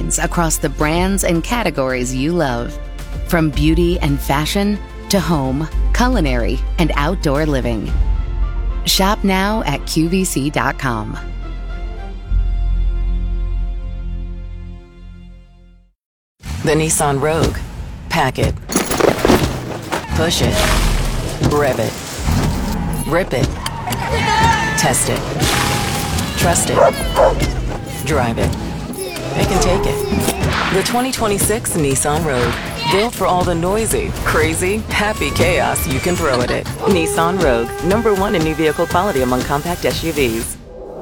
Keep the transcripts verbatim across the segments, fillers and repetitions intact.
selection across the brands and categories you love. From beauty and fashion to home, culinary, and outdoor living. Shop now at Q V C dot com. The Nissan Rogue. Pack it. Push it. Rev it. Rip it. Test it. Trust it. Drive it. They can take it. The twenty twenty-six Nissan Rogue. Built for all the noisy, crazy, happy chaos you can throw at it. Nissan Rogue. Number one in new vehicle quality among compact S U Vs.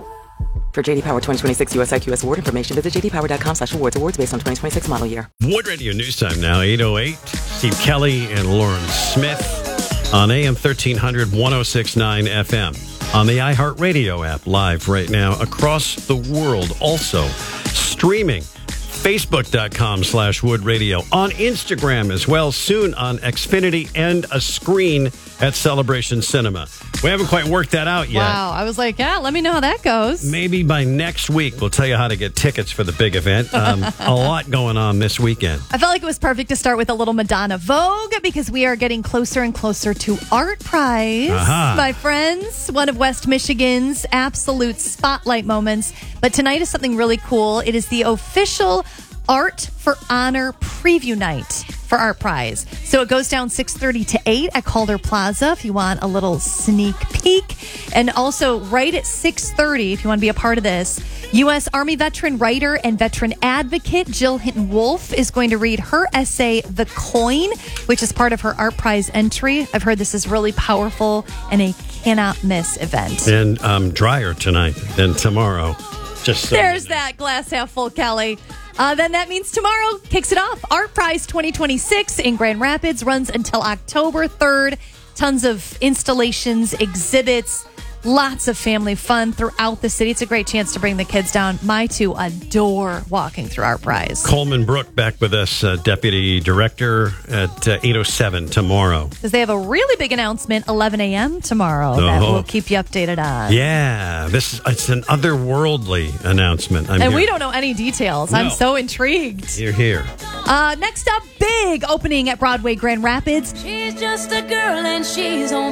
For J D Power twenty twenty-six U S I Q S award information, visit j d power dot com slash awards. Awards based on twenty twenty-six model year. Wood Radio News Time now, eight oh eight. Steve Kelly and Lauren Smith on A M thirteen hundred, one oh six point nine F M. On the iHeartRadio app, live right now across the world. Also streaming, facebook.com slash Wood Radio. On Instagram as well, soon on Xfinity and a screen at Celebration Cinema. We haven't quite worked that out yet. Wow. I was like, yeah, let me know how that goes. Maybe by next week, we'll tell you how to get tickets for the big event. Um, a lot going on this weekend. I felt like it was perfect to start with a little Madonna Vogue because we are getting closer and closer to Art Prize. Uh-huh. My friends, one of West Michigan's absolute spotlight moments. But tonight is something really cool. It is the official Art for Honor preview night for Art Prize. So it goes down six thirty to eight at Calder Plaza if you want a little sneak peek. And also right at six thirty, if you want to be a part of this, U S Army veteran writer and veteran advocate Jill Hinton Wolf is going to read her essay, The Coin, which is part of her Art Prize entry. I've heard this is really powerful and a cannot miss event. And um, drier tonight than tomorrow. Just so There's you know. that glass half full, Kelly. Uh, then that means tomorrow kicks it off. Art Prize twenty twenty-six in Grand Rapids runs until October third. Tons of installations, exhibits, lots of family fun throughout the city. It's a great chance to bring the kids down. My two adore walking through Art Prize. Coleman Brook back with us, uh, Deputy Director at uh, eight oh seven tomorrow. Because they have a really big announcement, eleven a.m. tomorrow, Oh. that we'll keep you updated on. Yeah, this is, it's an otherworldly announcement. I'm And here. we don't know any details. No. I'm so intrigued. You're here. Uh, next up, big opening at Broadway Grand Rapids. She's just a girl and she's on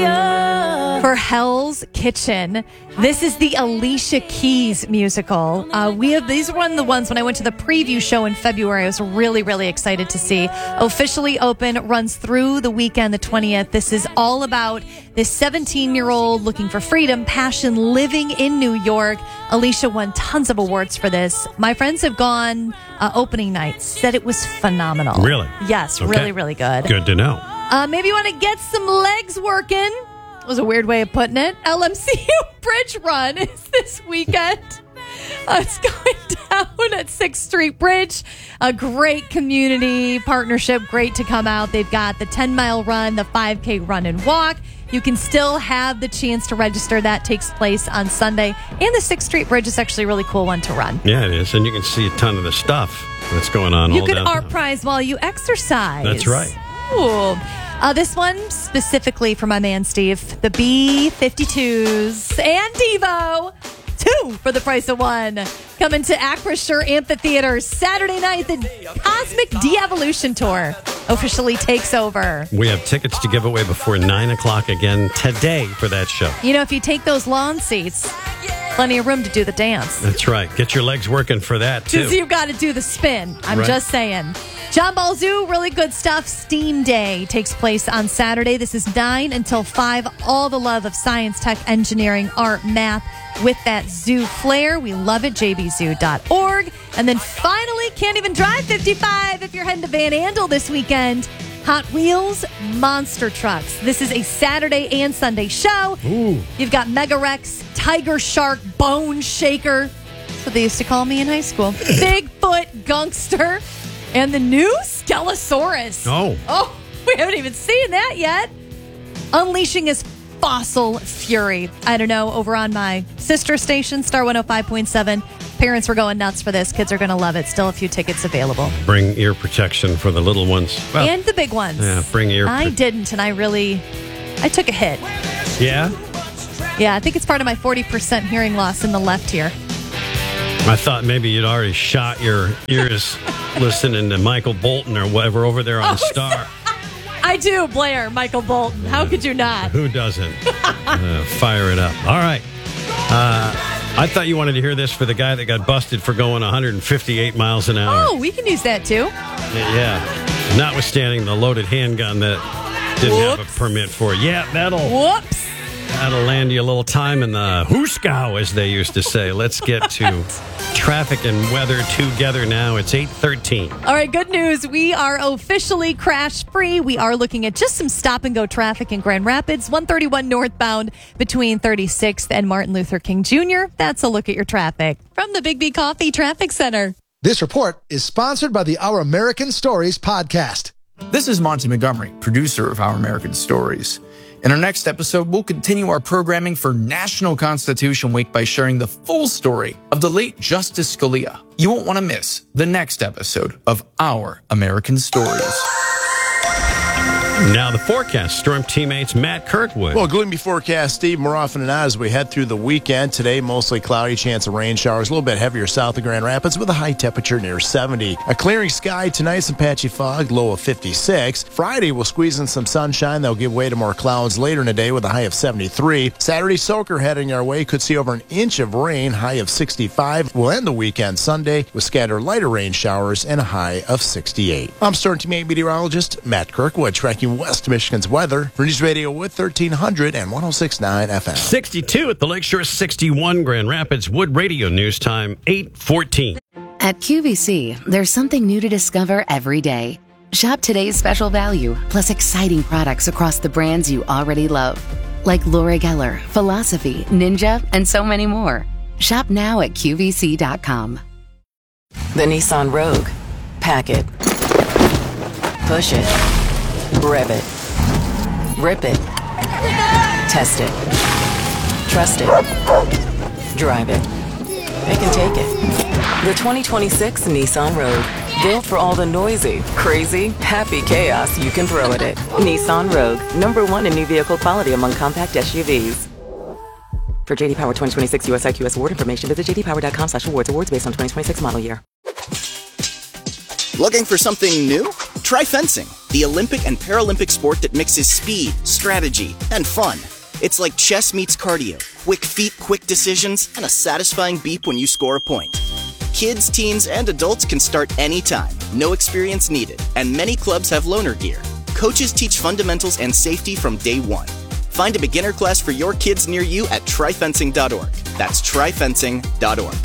fire. For Hell's Kitchen. This is the Alicia Keys musical. Uh, we have these were one of the ones when I went to the preview show in February. I was really, really excited to see. Officially open, runs through the weekend, the twentieth. This is all about this seventeen-year-old looking for freedom, passion, living in New York. Alicia won tons of awards for this. My friends have gone uh, opening night, said it was phenomenal. Really? Yes, Okay. really, really good. Good to know. Uh, maybe you want to get some legs working. Was a weird way of putting it. L M C U Bridge Run is this weekend. Uh, it's going down at sixth Street Bridge. A great community partnership. Great to come out. They've got the ten-mile run, the five K run and walk. You can still have the chance to register. That takes place on Sunday. And the sixth Street Bridge is actually a really cool one to run. Yeah, it is. And you can see a ton of the stuff that's going on You all could downtown. Art Prize while you exercise. That's right. Ooh. Uh, this one specifically for my man Steve, the B fifty-twos and Devo, two for the price of one. Coming to Acrisure Amphitheater Saturday night, the Cosmic De-Evolution Tour officially takes over. We have tickets to give away before nine o'clock again today for that show. You know, if you take those lawn seats, plenty of room to do the dance. That's right. Get your legs working for that, too. Because you've got to do the spin. I'm Right. just saying. John Ball Zoo, really good stuff. Steam Day takes place on Saturday. This is nine until five. All the love of science, tech, engineering, art, math with that zoo flair. We love it. j b zoo dot org. And then finally, can't even drive fifty-five if you're heading to Van Andel this weekend. Hot Wheels Monster Trucks. This is a Saturday and Sunday show. Ooh. You've got Mega Rex, Tiger Shark, Bone Shaker. That's what they used to call me in high school. Bigfoot Gunkster. And the new Stegosaurus. Oh. Oh, we haven't even seen that yet. Unleashing his fossil fury. I don't know, over on my sister station, Star one oh five point seven. Parents were going nuts for this. Kids are going to love it. Still a few tickets available. Bring ear protection for the little ones. Well, And the big ones. yeah, bring ear I pro- didn't, and I really, I took a hit. Yeah? Yeah, I think it's part of my forty percent hearing loss in the left ear. I thought maybe you'd already shot your ears listening to Michael Bolton or whatever over there on Oh, Star. I do, Blair, Michael Bolton. How could you not? Who doesn't? uh, fire it up. All right. Uh, I thought you wanted to hear this for the guy that got busted for going one hundred fifty-eight miles an hour. Oh, we can use that too. Yeah. Notwithstanding the loaded handgun that didn't have Whoops. a permit for. Yeah, that'll Whoops. that'll land you a little time in the hooskow, as they used to say. Let's get to traffic and weather together now. It's eight thirteen. All right, good news. We are officially crash free. We are looking at just some stop and go traffic in Grand Rapids, one thirty-one northbound between thirty-sixth and Martin Luther King Junior That's a look at your traffic from the Big B Coffee Traffic Center. This report is sponsored by the Our American Stories podcast. This is Monty Montgomery, producer of Our American Stories. In our next episode, we'll continue our programming for National Constitution Week by sharing the full story of the late Justice Scalia. You won't want to miss the next episode of Our American Stories. Now the forecast. Storm teammates Matt Kirkwood. Well, gloomy forecast, Steve Moroffin and I, as we head through the weekend. Today, mostly cloudy, chance of rain showers, a little bit heavier south of Grand Rapids with a high temperature near seventy. A clearing sky tonight, some patchy fog, low of fifty-six. Friday, we'll squeeze in some sunshine. They'll give way to more clouds later in the day with a high of seventy-three. Saturday, soaker heading our way. Could see over an inch of rain, high of sixty-five. We'll end the weekend Sunday with scattered lighter rain showers and a high of sixty-eight. I'm Storm Teammate Meteorologist Matt Kirkwood, tracking West Michigan's weather for News Radio with thirteen hundred and one oh six point nine F M. sixty-two at the Lakeshore, sixty-one Grand Rapids. Wood Radio News Time, eight fourteen. At Q V C, there's something new to discover every day. Shop today's special value, plus exciting products across the brands you already love, like Laura Geller, Philosophy, Ninja, and so many more. Shop now at Q V C dot com. The Nissan Rogue. Pack it. Push it. Rev it. Rip it. Test it. Trust it. Drive it. It can take it. The twenty twenty-six Nissan Rogue. Built for all the noisy, crazy, happy chaos you can throw at it. Nissan Rogue. Number one in new vehicle quality among compact S U Vs. For J D Power twenty twenty-six U S I Q S award information, visit j d power dot com slash awards. Awards based on twenty twenty-six model year. Looking for something new? Try fencing, the Olympic and Paralympic sport that mixes speed, strategy, and fun. It's like chess meets cardio, quick feet, quick decisions, and a satisfying beep when you score a point. Kids, teens, and adults can start anytime, no experience needed, and many clubs have loaner gear. Coaches teach fundamentals and safety from day one. Find a beginner class for your kids near you at try fencing dot org. That's try fencing dot org.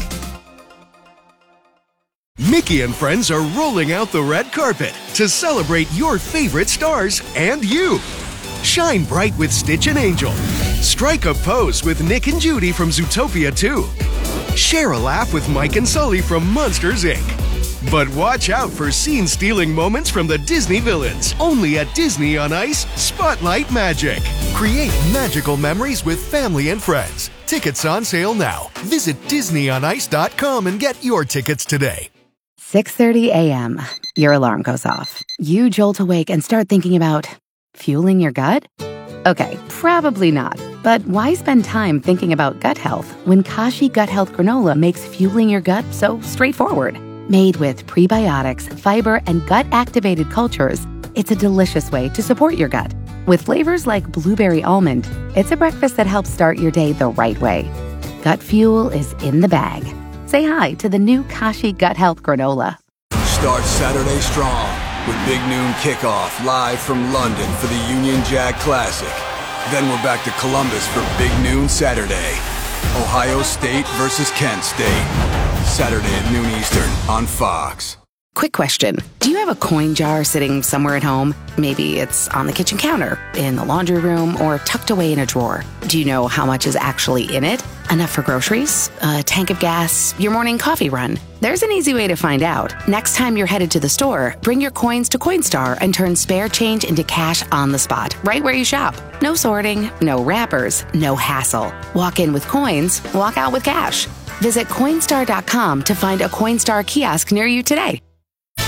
Mickey and friends are rolling out the red carpet to celebrate your favorite stars and you. Shine bright with Stitch and Angel. Strike a pose with Nick and Judy from Zootopia two. Share a laugh with Mike and Sully from Monsters, Incorporated. But watch out for scene-stealing moments from the Disney villains. Only at Disney on Ice Spotlight Magic. Create magical memories with family and friends. Tickets on sale now. Visit disney on ice dot com and get your tickets today. six thirty a.m. Your alarm goes off. You jolt awake and start thinking about fueling your gut? Okay, probably not. But why spend time thinking about gut health when Kashi Gut Health Granola makes fueling your gut so straightforward? Made with prebiotics, fiber, and gut-activated cultures, it's a delicious way to support your gut. With flavors like blueberry almond, it's a breakfast that helps start your day the right way. Gut fuel is in the bag. Say hi to the new Kashi Gut Health Granola. Start Saturday strong with Big Noon Kickoff live from London for the Union Jack Classic. Then we're back to Columbus for Big Noon Saturday. Ohio State versus Kent State. Saturday at noon Eastern on Fox. Quick question. Do you have a coin jar sitting somewhere at home? Maybe it's on the kitchen counter, in the laundry room, or tucked away in a drawer. Do you know how much is actually in it? Enough for groceries, a tank of gas, your morning coffee run? There's an easy way to find out. Next time you're headed to the store, bring your coins to Coinstar and turn spare change into cash on the spot, right where you shop. No sorting, no wrappers, no hassle. Walk in with coins, walk out with cash. Visit Coinstar dot com to find a Coinstar kiosk near you today.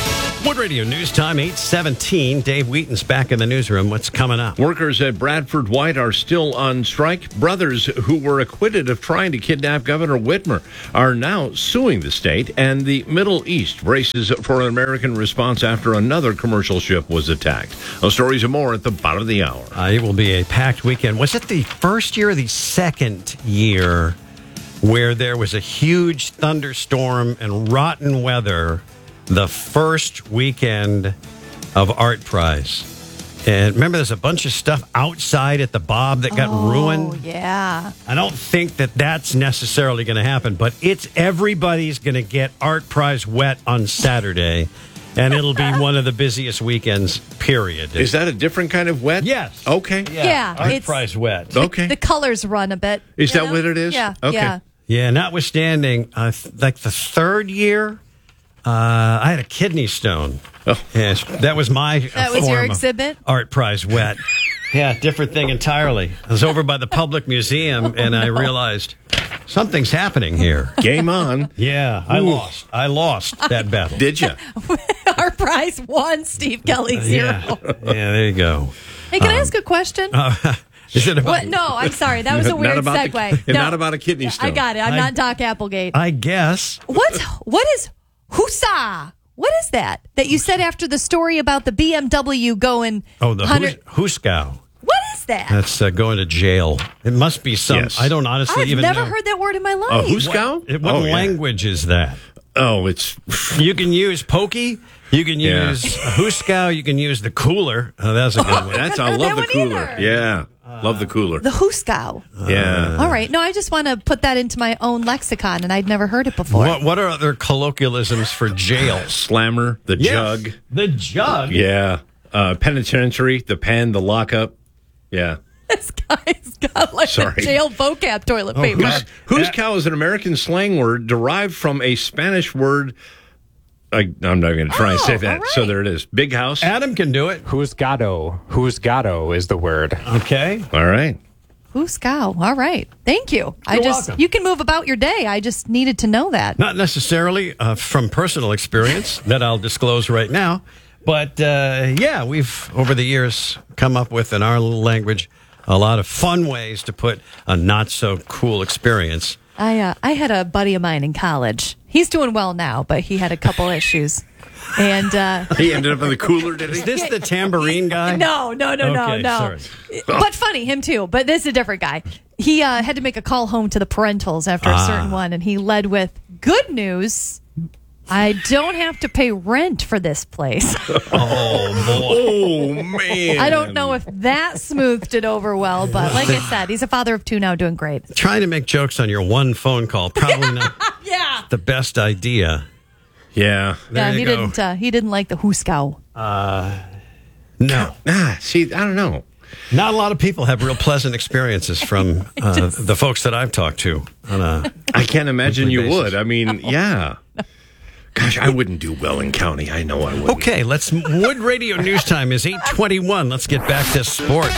Wood Radio News Time, eight seventeen. Dave Wheaton's back in the newsroom. What's coming up? Workers at Bradford White are still on strike. Brothers who were acquitted of trying to kidnap Governor Whitmer are now suing the state, and the Middle East braces for an American response after another commercial ship was attacked. Those stories and more at the bottom of the hour. Uh, it will be a packed weekend. Was it the first year or the second year where there was a huge thunderstorm and rotten weather the first weekend of Art Prize? And remember, there's a bunch of stuff outside at the Bob that got oh, ruined. Yeah. I don't think that that's necessarily going to happen, but it's everybody's going to get Art Prize wet on Saturday, and it'll be one of the busiest weekends, period. Is that a different kind of wet? Yes. Okay. Yeah. Yeah, Art it's- Prize wet. Okay. The colors run a bit. Is you that know? what it is? Yeah. Okay. Yeah. Yeah, notwithstanding, uh, th- like the third year, uh, I had a kidney stone. Oh. Yes, that was my uh, That was form your of exhibit? Art Prize wet. Yeah, different thing entirely. I was over by the Public Museum, and I realized something's happening here. Game on. Yeah, I Ooh. lost. I lost that battle. Did you? Our prize one, Steve Kelly, zero. Yeah, yeah, there you go. Hey, can I ask a question? Uh, is it about? What? No, I'm sorry. That was a Not weird about the- segue. and no. not about a kidney stone. I got it. I'm I- not Doc Applegate. I guess. What? What is Husa? What is that? That you said after the story about the B M W going. Oh, the one hundred Hus- Huskow. What is that? That's uh, going to jail. It must be some. Yes. I don't honestly I've even never know. heard that word in my A life. Huskow? What, what Oh, yeah. language is that? Oh, it's You can use pokey. You can Yeah. use Huskow. You can use the cooler. Oh, that's a good one. that's I That love the one cooler. either. Yeah, love the cooler. The Huskow. yeah. All right. No, I just want to put that into my own lexicon, and I'd never heard it before. What, what are other colloquialisms for jail? Slammer, the Yes. jug. The jug. Yeah. Uh, penitentiary, the pen, the lockup. Yeah. This guy's got like Sorry. the jail vocab toilet paper. God. Whose cow is an American slang word derived from a Spanish word. I, I'm not going to try and Oh, say that. all right. So there it is. Big house. Adam can do it. Who's gato? Who's gato is the word. Okay. All right. Huskow. All right. Thank you. I You're just welcome. you can move about your day. I just needed to know that. Not necessarily uh, from personal experience that I'll disclose right now, but uh, yeah, we've over the years come up with in our little language a lot of fun ways to put a not so cool experience. I uh, I had a buddy of mine in college. He's doing well now, but he had a couple issues. And uh, He ended up in the cooler, did he? Is this the tambourine guy? no, no, no, no, Okay, no. sorry. But funny, him too. But this is a different guy. He uh, had to make a call home to the parentals after a Ah. certain one, and he led with good news. I don't have to pay rent for this place. Oh, man. I don't know if that smoothed it over well, but like I said, he's a father of two now, doing great. Trying to make jokes on your one phone call, probably not Yeah. the best idea. Yeah. There yeah, you he go. didn't. Uh, he didn't like the Huskow. No. Ah, see, I don't know. Not a lot of people have real pleasant experiences from uh, the folks that I've talked to. On a I can't imagine you basis. would. I mean, yeah. Gosh, I wouldn't do well in county. I know I wouldn't. Okay, let's. Wood Radio News Time is eight twenty-one. Let's get back to sports.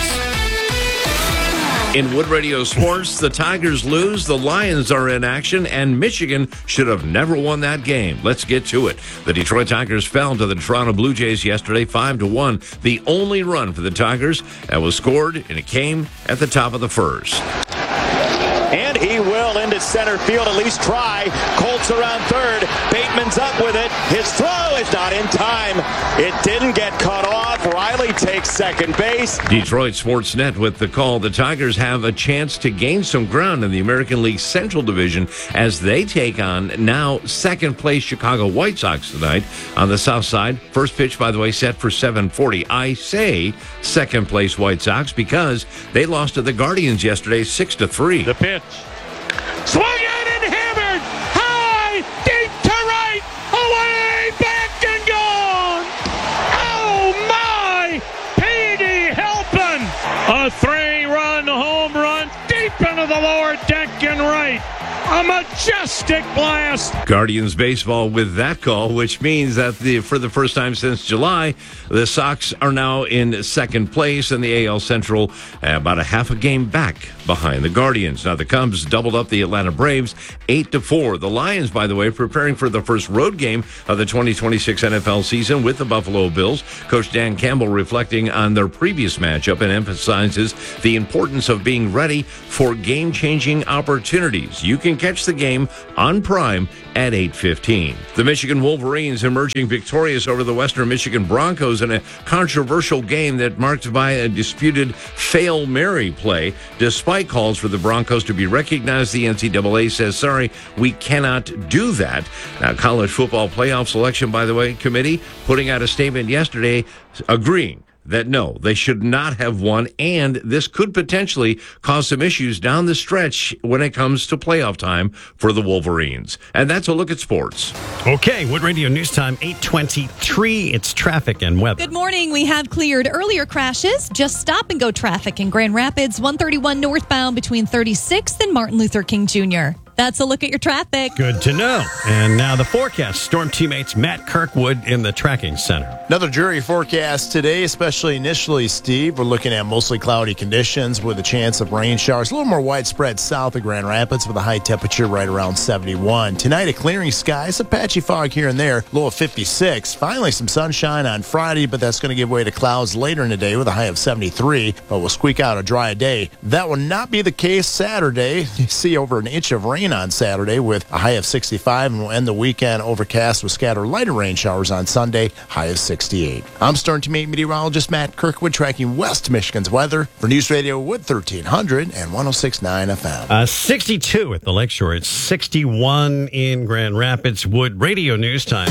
In Wood Radio Sports, the Tigers lose, the Lions are in action, and Michigan should have never won that game. Let's get to it. The Detroit Tigers fell to the Toronto Blue Jays yesterday, five to one. The only run for the Tigers that was scored, and it came at the top of the first. And he will into center field, at least try. Colts around third. Bateman's up with it. His throw is not in time. It didn't get cut off. Riley takes second base. Detroit Sportsnet with the call. The Tigers have a chance to gain some ground in the American League Central Division as they take on now second place Chicago White Sox tonight on the south side. First pitch, by the way, set for seven forty. I say second place White Sox because they lost to the Guardians yesterday six to three. The pitch. Swung out and hammered. High, deep to right. Away, back and gone. Oh, my. Petey helping. A three-run home run deep into the lower deck and right. A majestic blast. Guardians baseball with that call, which means that the for the first time since July, the Sox are now in second place in the A L Central, about a half a game back behind the Guardians. Now the Cubs doubled up the Atlanta Braves eight to four. The Lions, by the way, preparing for the first road game of the twenty twenty-six N F L season with the Buffalo Bills. Coach Dan Campbell reflecting on their previous matchup and emphasizes the importance of being ready for game-changing opportunities. You can catch the game on Prime at eight fifteen. The Michigan Wolverines emerging victorious over the Western Michigan Broncos in a controversial game that marked by a disputed Fail Mary play. Despite calls for the Broncos to be recognized, the N C double A says, sorry, we cannot do that. Now, College Football Playoff Selection, by the way, committee putting out a statement yesterday agreeing that no, they should not have won, and this could potentially cause some issues down the stretch when it comes to playoff time for the Wolverines. And that's a look at sports. Okay, Wood Radio News Time, eight twenty-three. It's traffic and weather. Good morning. We have cleared earlier crashes. Just stop and go traffic in Grand Rapids, one thirty-one northbound between thirty-sixth and Martin Luther King Junior That's a look at your traffic. Good to know. And now the forecast. Storm teammates Matt Kirkwood in the tracking center. Another dreary forecast today, especially initially, Steve. We're looking at mostly cloudy conditions with a chance of rain showers. A little more widespread south of Grand Rapids with a high temperature right around seventy-one. Tonight, a clearing sky, some patchy fog here and there, low of fifty-six. Finally, some sunshine on Friday, but that's going to give way to clouds later in the day with a high of seventy-three. But we'll squeak out a dry day. That will not be the case Saturday. You see over an inch of rain on Saturday with a high of sixty-five, and we'll end the weekend overcast with scattered lighter rain showers on Sunday, high of sixty-eight. I'm Storm Teammate Meteorologist Matt Kirkwood tracking West Michigan's weather for News Radio Wood thirteen hundred and one oh six point nine F M. Uh, sixty-two at the Lakeshore. It's sixty-one in Grand Rapids. Wood Radio News Time.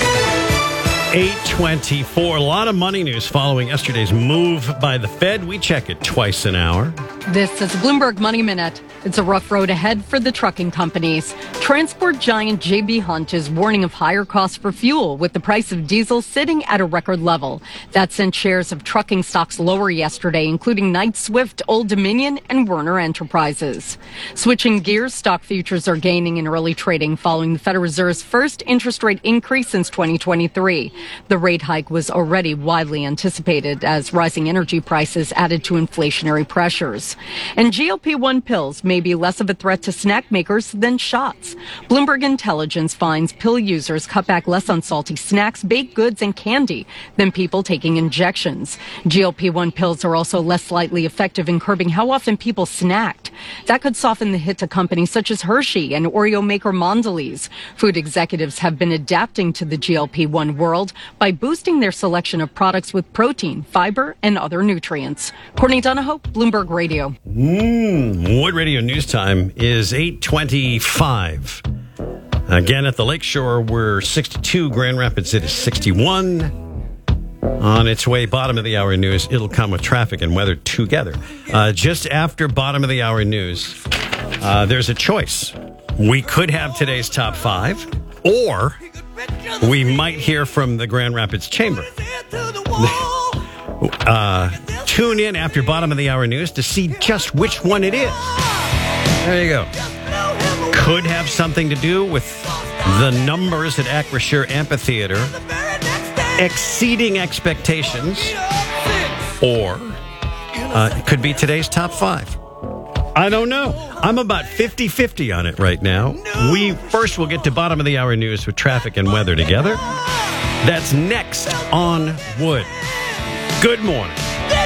eight twenty-four. A lot of money news following yesterday's move by the Fed. We check it twice an hour. This is Bloomberg Money Minute. It's a rough road ahead for the trucking companies. Transport giant J B. Hunt is warning of higher costs for fuel, with the price of diesel sitting at a record level. That sent shares of trucking stocks lower yesterday, including Knight-Swift, Old Dominion, and Werner Enterprises. Switching gears, stock futures are gaining in early trading following the Federal Reserve's first interest rate increase since twenty twenty-three. The rate hike was already widely anticipated as rising energy prices added to inflationary pressures. And G L P one pills may be less of a threat to snack makers than shots. Bloomberg Intelligence finds pill users cut back less on salty snacks, baked goods, and candy than people taking injections. G L P one pills are also less likely effective in curbing how often people snacked. That could soften the hit to companies such as Hershey and Oreo maker Mondelez. Food executives have been adapting to the G L P one world by boosting their selection of products with protein, fiber, and other nutrients. Courtney Donahoe, Bloomberg Radio. Mm, Wood Radio News Time is eight twenty-five. Again, at the Lakeshore, we're sixty-two. Grand Rapids, it is sixty-one. On its way, bottom of the hour news. It'll come with traffic and weather together. Uh, just after bottom of the hour news, uh, there's a choice. We could have today's top five, or we might hear from the Grand Rapids Chamber. uh, tune in after bottom of the hour news to see just which one it is. There you go. Could have something to do with the numbers at Acrisure Amphitheater exceeding expectations, or uh, it could be today's top five. I don't know. I'm about fifty-fifty on it right now. We first will get to bottom of the hour news with traffic and weather together. That's next on Wood. Good morning.